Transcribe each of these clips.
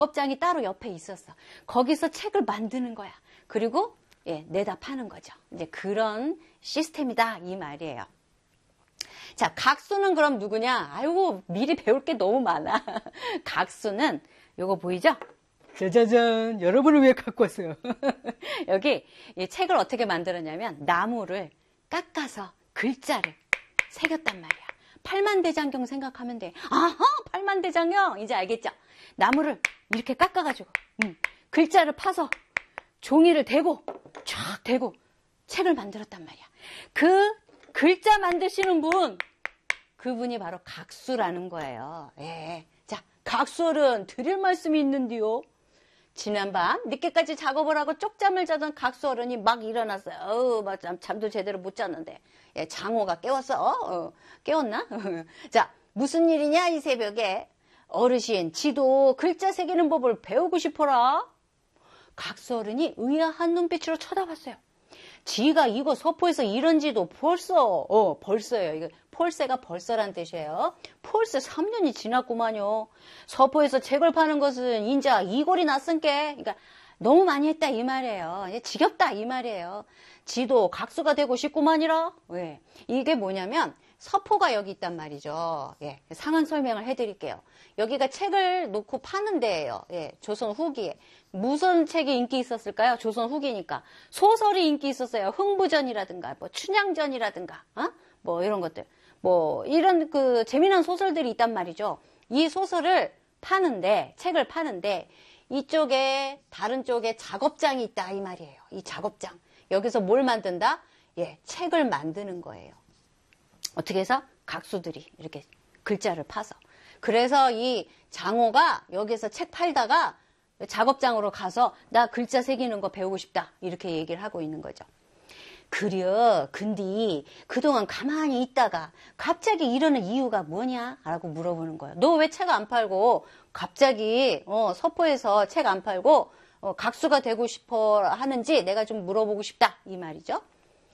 작업장이 따로 옆에 있었어. 거기서 책을 만드는 거야. 그리고 내다 파는 거죠. 이제 그런 시스템이다 이 말이에요. 자, 각수는 그럼 누구냐? 아이고, 미리 배울 게 너무 많아. 각수는 요거 보이죠? 짜자잔, 여러분을 위해 갖고 왔어요. 여기 이 책을 어떻게 만들었냐면 나무를 깎아서 글자를 새겼단 말이야. 팔만대장경 생각하면 돼. 아하, 팔만대장경 이제 알겠죠? 나무를 이렇게 깎아가지고 글자를 파서 종이를 대고 쫙 대고 책을 만들었단 말이야. 그 글자 만드시는 분, 그분이 바로 각수라는 거예요. 예. 자, 각수어른 드릴 말씀이 있는데요. 지난밤 늦게까지 작업을 하고 쪽잠을 자던 각수어른이 막 일어났어요. 막 잠도 제대로 못 잤는데. 예, 장호가 깨웠어. 깨웠나? 자, 무슨 일이냐 이 새벽에. 어르신, 지도 글자 새기는 법을 배우고 싶어라. 각수어른이 의아한 눈빛으로 쳐다봤어요. 지가 이거 서포에서 이런 지도 벌써요. 이거 폴세가 벌써란 뜻이에요. 폴세 3년이 지났구만요. 서포에서 책을 파는 것은 인자 이골이 났은께. 그러니까 너무 많이 했다 이 말이에요. 지겹다 이 말이에요. 지도 각수가 되고 싶구만이라. 왜? 이게 뭐냐면 서포가 여기 있단 말이죠. 예, 상황 설명을 해드릴게요. 여기가 책을 놓고 파는 데예요. 예, 조선 후기에. 무슨 책이 인기 있었을까요? 조선 후기니까. 소설이 인기 있었어요. 흥부전이라든가, 뭐 춘향전이라든가, 뭐 이런 것들. 뭐 이런 그 재미난 소설들이 있단 말이죠. 이 소설을 파는데, 책을 파는데 이쪽에 다른 쪽에 작업장이 있다 이 말이에요. 이 작업장. 여기서 뭘 만든다? 예, 책을 만드는 거예요. 어떻게 해서? 각수들이 이렇게 글자를 파서. 그래서 이 장호가 여기서 책 팔다가 작업장으로 가서 나 글자 새기는 거 배우고 싶다 이렇게 얘기를 하고 있는 거죠. 그려 근데 그동안 가만히 있다가 갑자기 이러는 이유가 뭐냐? 라고 물어보는 거예요. 너 왜 책 안 팔고 갑자기 서포에서 책 안 팔고 각수가 되고 싶어 하는지 내가 좀 물어보고 싶다 이 말이죠.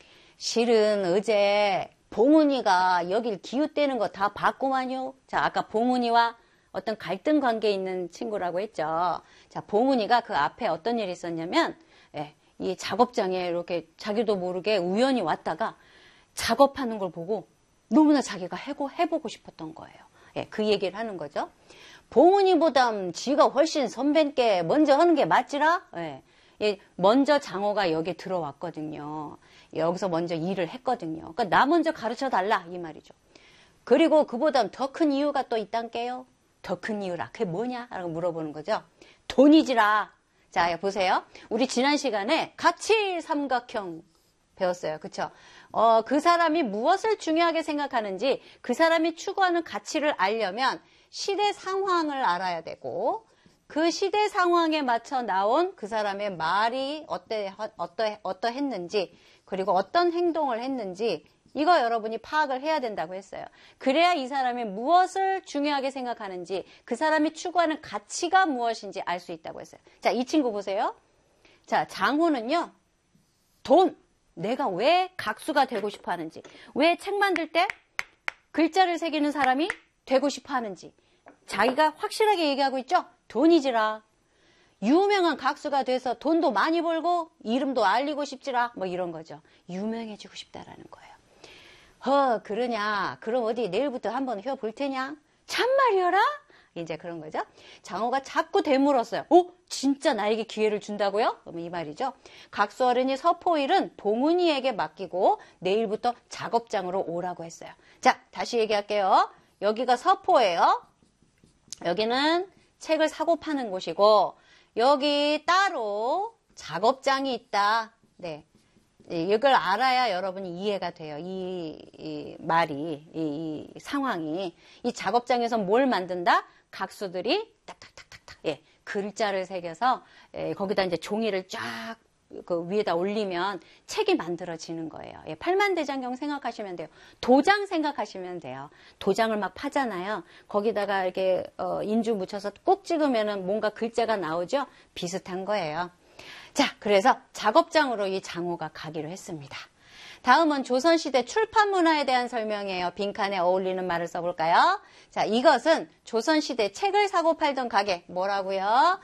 실은 어제 봉은이가 여길 기웃대는 거 다 봤구만요. 자, 아까 봉은이와 어떤 갈등 관계에 있는 친구라고 했죠. 자, 봉은이가 그 앞에 어떤 일이 있었냐면, 예, 이 작업장에 이렇게 자기도 모르게 우연히 왔다가 작업하는 걸 보고 너무나 자기가 해보고 싶었던 거예요. 예, 그 얘기를 하는 거죠. 봉은이보단 지가 훨씬 선배께 먼저 하는 게 맞지라? 예. 예, 먼저 장호가 여기에 들어왔거든요. 여기서 먼저 일을 했거든요. 그러니까 나 먼저 가르쳐 달라 이 말이죠. 그리고 그보다 더 큰 이유가 또 있단께요. 더 큰 이유라. 그게 뭐냐? 라고 물어보는 거죠. 돈이지라. 자, 보세요. 우리 지난 시간에 가치 삼각형 배웠어요. 그쵸? 그 사람이 무엇을 중요하게 생각하는지 그 사람이 추구하는 가치를 알려면 시대 상황을 알아야 되고 그 시대 상황에 맞춰 나온 그 사람의 말이 어떠했는지 그리고 어떤 행동을 했는지 이거 여러분이 파악을 해야 된다고 했어요. 그래야 이 사람이 무엇을 중요하게 생각하는지 그 사람이 추구하는 가치가 무엇인지 알 수 있다고 했어요. 자, 이 친구 보세요. 자, 장호는요. 돈. 내가 왜 각수가 되고 싶어 하는지 왜 책 만들 때 글자를 새기는 사람이 되고 싶어 하는지 자기가 확실하게 얘기하고 있죠. 돈이지라. 유명한 각수가 돼서 돈도 많이 벌고 이름도 알리고 싶지라. 뭐 이런 거죠. 유명해지고 싶다라는 거예요. 그러냐? 그럼 어디 내일부터 한번 휘어볼 테냐? 참말이여라? 이제 그런 거죠. 장호가 자꾸 되물었어요. 진짜 나에게 기회를 준다고요? 그럼 이 말이죠. 각수 어른이 서포일은 봉은이에게 맡기고 내일부터 작업장으로 오라고 했어요. 자, 다시 얘기할게요. 여기가 서포예요. 여기는 책을 사고 파는 곳이고 여기 따로 작업장이 있다. 네, 이걸 알아야 여러분이 이해가 돼요. 이 말이, 이 상황이. 이 작업장에서 뭘 만든다? 각수들이 딱딱딱딱딱, 예, 글자를 새겨서 거기다 이제 종이를 쫙 그 위에다 올리면 책이 만들어지는 거예요. 예, 팔만대장경 생각하시면 돼요. 도장 생각하시면 돼요. 도장을 막 파잖아요. 거기다가 이렇게 인주 묻혀서 꾹 찍으면은 뭔가 글자가 나오죠. 비슷한 거예요. 자, 그래서 작업장으로 이 장호가 가기로 했습니다. 다음은 조선시대 출판 문화에 대한 설명이에요. 빈칸에 어울리는 말을 써볼까요? 자, 이것은 조선시대 책을 사고 팔던 가게 뭐라고요?